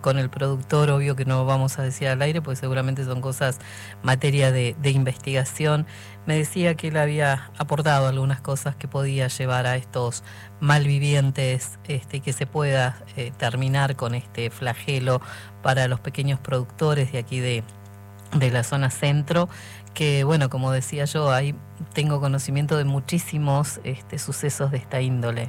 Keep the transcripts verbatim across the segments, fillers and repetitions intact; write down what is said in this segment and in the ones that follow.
con el productor, obvio que no vamos a decir al aire, porque seguramente son cosas, materia de, de investigación. Me decía que él había aportado algunas cosas que podía llevar a estos malvivientes, este, que se pueda eh, terminar con este flagelo para los pequeños productores de aquí de, de la zona centro, que bueno, como decía yo, ahí tengo conocimiento de muchísimos este, sucesos de esta índole.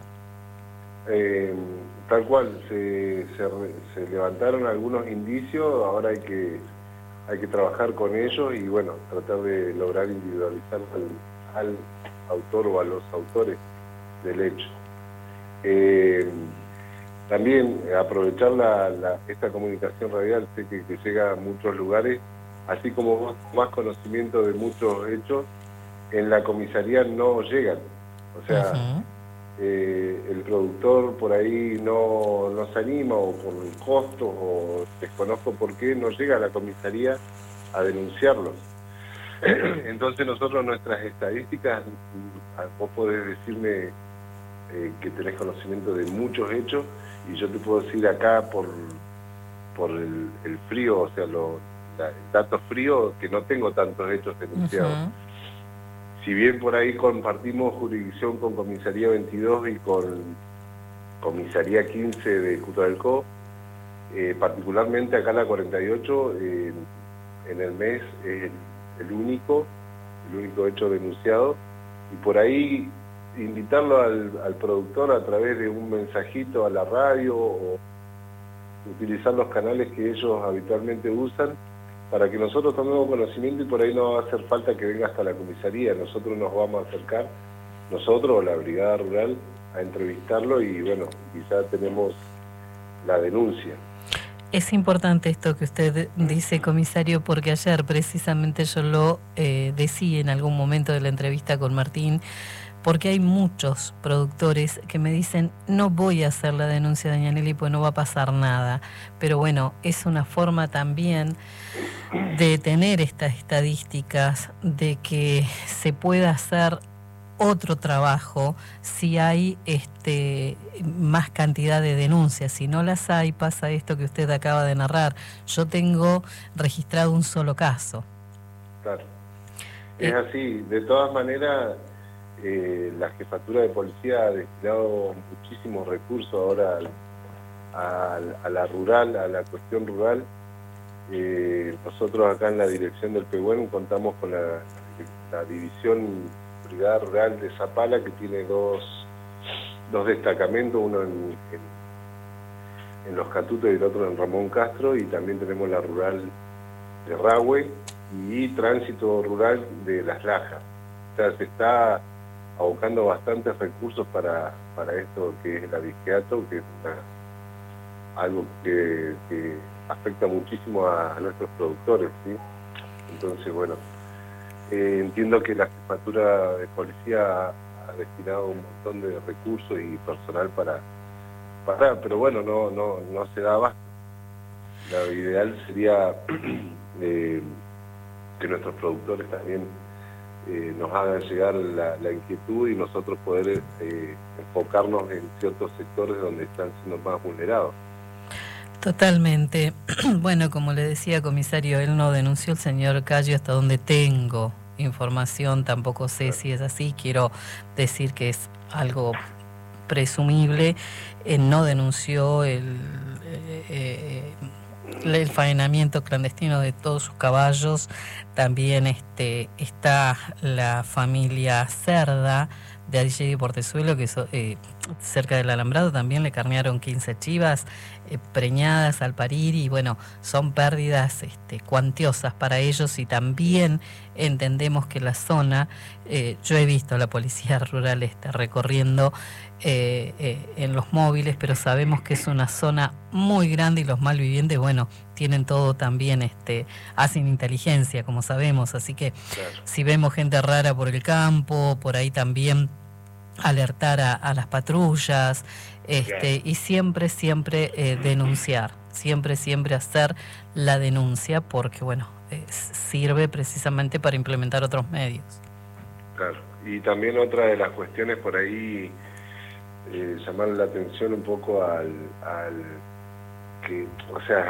Eh, tal cual, se, se, se levantaron algunos indicios, ahora hay que, hay que trabajar con ellos y bueno, tratar de lograr individualizar al, al autor o a los autores del hecho. Eh, también aprovechar la, la, esta comunicación radial, sé que, que llega a muchos lugares, así como vos más conocimiento de muchos hechos, en la comisaría no llegan, o sea... Uh-huh. Eh, el productor por ahí no, no se anima o por costos o desconozco por qué no llega a la comisaría a denunciarlos. Entonces nosotros nuestras estadísticas, vos podés decirme eh, que tenés conocimiento de muchos hechos y yo te puedo decir acá por, por el, el frío, o sea, lo, la, el dato frío, que no tengo tantos hechos denunciados. Uh-huh. Si bien por ahí compartimos jurisdicción con Comisaría veintidós y con Comisaría quince de Cutralcó, eh, particularmente acá la cuarenta y ocho, eh, en el mes es el, el único, el único hecho denunciado, y por ahí invitarlo al, al productor a través de un mensajito a la radio o utilizar los canales que ellos habitualmente usan, para que nosotros tomemos conocimiento y por ahí no va a hacer falta que venga hasta la comisaría, nosotros nos vamos a acercar, nosotros o la brigada rural, a entrevistarlo y bueno, quizá tenemos la denuncia. Es importante esto que usted dice, comisario, porque ayer precisamente yo lo eh, decía en algún momento de la entrevista con Martín, porque hay muchos productores que me dicen, no voy a hacer la denuncia de Doña Nelly, pues no va a pasar nada. Pero bueno, es una forma también de tener estas estadísticas, de que se pueda hacer otro trabajo si hay este, más cantidad de denuncias. Si no las hay, pasa esto que usted acaba de narrar. Yo tengo registrado un solo caso. Claro, es eh, así. De todas maneras... Eh, la jefatura de policía ha destinado muchísimos recursos ahora a, a, a la rural, a la cuestión rural. Eh, nosotros acá en la dirección del Pehuen contamos con la, la división brigada rural de Zapala, que tiene dos, dos destacamentos, uno en, en, en Los Catutos y el otro en Ramón Castro, y también tenemos la rural de Rahue y tránsito rural de Las Lajas. O sea, se está abocando bastantes recursos para, para esto que es el abigeato, que es una, algo que, que afecta muchísimo a, a nuestros productores, ¿sí? Entonces, bueno, eh, entiendo que la jefatura de policía ha, ha destinado un montón de recursos y personal para, para pero bueno, no, no, no se da abasto. Lo ideal sería eh, que nuestros productores también Eh, nos hagan llegar la, la inquietud y nosotros poder eh, enfocarnos en ciertos sectores donde están siendo más vulnerados. Totalmente. Bueno, como le decía, comisario, él no denunció al señor Cayo hasta donde tengo información, tampoco sé claro. si es así, quiero decir que es algo presumible, eh, no denunció el... Eh, eh, el faenamiento clandestino de todos sus caballos. También este, está la familia Cerda de Adillé y Portezuelo, que so, eh, cerca del Alambrado también le carnearon quince chivas eh, preñadas al parir, y bueno, son pérdidas este, cuantiosas para ellos, y también entendemos que la zona, eh, yo he visto a la policía rural este, recorriendo eh, eh, en los móviles, pero sabemos que es una zona muy grande y los malvivientes, bueno, tienen todo también, este, hacen inteligencia, como sabemos, así que claro. Si vemos gente rara por el campo, por ahí también alertar a, a las patrullas, este, claro. Y siempre, siempre eh, denunciar, siempre, siempre hacer la denuncia, porque bueno, eh, sirve precisamente para implementar otros medios. Claro, y también otra de las cuestiones por ahí, eh, llamar la atención un poco al, al que, o sea,